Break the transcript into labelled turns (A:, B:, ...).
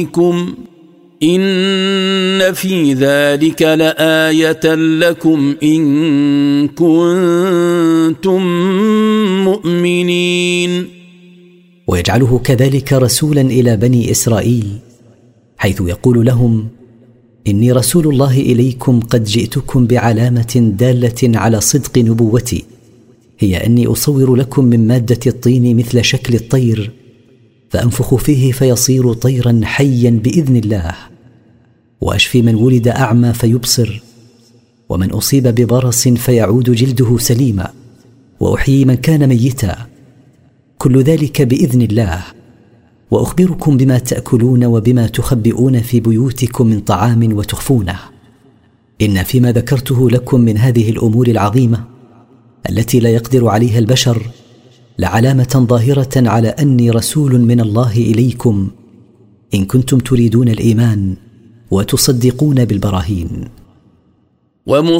A: إن في ذلك لآية لكم إن كنتم مؤمنين.
B: ويجعله كذلك رسولا إلى بني إسرائيل، حيث يقول لهم: إني رسول الله إليكم قد جئتكم بعلامة دالة على صدق نبوتي، هي أني أصور لكم من مادة الطين مثل شكل الطير، فأنفخ فيه فيصير طيرا حيا بإذن الله، وأشفي من ولد أعمى فيبصر، ومن أصيب ببرص فيعود جلده سليما، وأحيي من كان ميتا، كل ذلك بإذن الله. وأخبركم بما تأكلون وبما تخبئون في بيوتكم من طعام وتخفونه. إن فيما ذكرته لكم من هذه الأمور العظيمة التي لا يقدر عليها البشر لعلامة ظاهرة على أني رسول من الله إليكم، إن كنتم تريدون الإيمان وتصدقون بالبراهين.